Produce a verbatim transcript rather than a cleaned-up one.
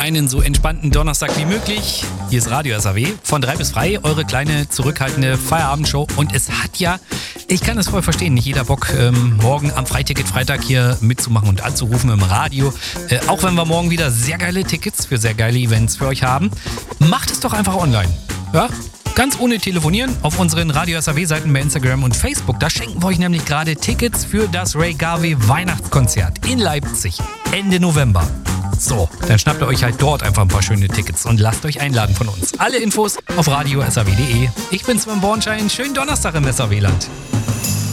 einen so entspannten Donnerstag wie möglich. Hier ist Radio S A W von drei bis frei, eure kleine, zurückhaltende Feierabendshow. Und es hat ja, ich kann es voll verstehen, nicht jeder Bock, ähm, morgen am Freiticket-Freitag hier mitzumachen und anzurufen im Radio. Äh, auch wenn wir morgen wieder sehr geile Tickets für sehr geile Events für euch haben. Macht es doch einfach online. Ja? Ganz ohne Telefonieren auf unseren Radio S A W-Seiten bei Instagram und Facebook. Da schenken wir euch nämlich gerade Tickets für das Ray Garvey Weihnachtskonzert in Leipzig Ende November. So, dann schnappt ihr euch halt dort einfach ein paar schöne Tickets und lasst euch einladen von uns. Alle Infos auf radio s a w punkt de. Ich bin Sven Bornschein. Schönen Donnerstag im S A W-Land.